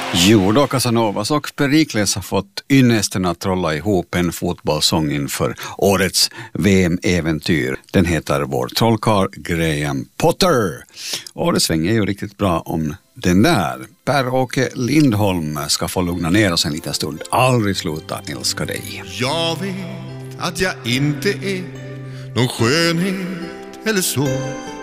Jo då, Casanovas och Perikles har fått ynnesten att trolla ihop en fotbollssång inför årets VM-äventyr. Den heter Vår trollkarl Graham Potter. Och det svänger ju riktigt bra om den där. Per-Åke Lindholm ska få lugna ner oss en liten stund. Aldrig sluta älska dig. Jag vet att jag inte är någon skönhet eller så.